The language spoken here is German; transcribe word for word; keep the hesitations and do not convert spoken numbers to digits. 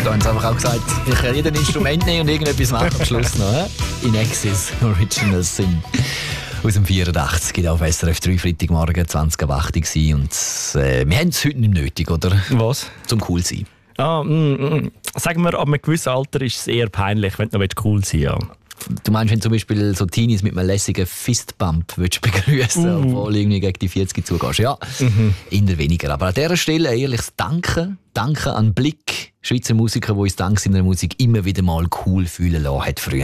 Da haben sie einfach auch gesagt, ich kann jedes Instrument nehmen und irgendetwas machen am Schluss noch. He? In Excess Originals sind aus dem vierundachtzig auf S R F drei Freitagmorgen zwanzig ab acht Uhr. Und äh, wir haben es heute nicht nötig, oder? Was? Zum cool sein. Ah, mm, mm. Sagen wir, ab einem gewissen Alter ist es eher peinlich, wenn du noch cool sein willst. Ja. Du meinst, wenn zum Beispiel so Teenies mit einem lässigen Fistbump begrüßen, uh. obwohl irgendwie gegen die vierzig zugehst? Ja, mhm. eher weniger. Aber an dieser Stelle ein ehrliches Danke. Danke an Blick, Schweizer Musiker, der uns dank seiner Musik immer wieder mal cool fühlen lassen hat früher.